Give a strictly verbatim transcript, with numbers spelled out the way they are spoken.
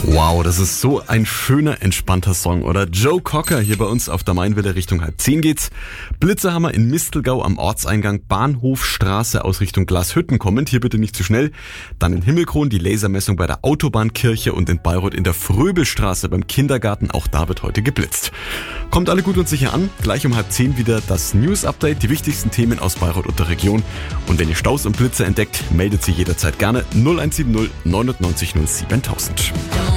Wow, das ist so ein schöner, entspannter Song, oder? Joe Cocker hier bei uns auf der Mainwelle, Richtung halb zehn geht's. Blitzerhammer in Mistelgau am Ortseingang Bahnhofstraße aus Richtung Glashütten kommend. Hier bitte nicht zu schnell. Dann in Himmelkron die Lasermessung bei der Autobahnkirche und in Bayreuth in der Fröbelstraße beim Kindergarten. Auch da wird heute geblitzt. Kommt alle gut und sicher an. Gleich um halb zehn wieder das News-Update, die wichtigsten Themen aus Bayreuth und der Region. Und wenn ihr Staus und Blitze entdeckt, meldet sie jederzeit gerne null eins sieben null neunundneunzig null siebentausend.